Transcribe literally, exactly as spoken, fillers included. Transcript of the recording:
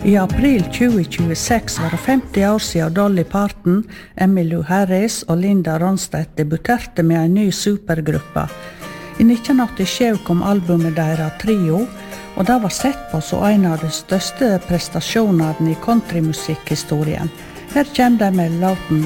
I april tjue tjueseks var det femti år siden Dolly Parton, Emmylou Harris og Linda Ronstadt debuterte med en ny supergruppe. I nitten åttisju kom albumet deres Trio, og det var sett på som en av de største prestasjonene i countrymusikkhistorien. Her kommer de med låten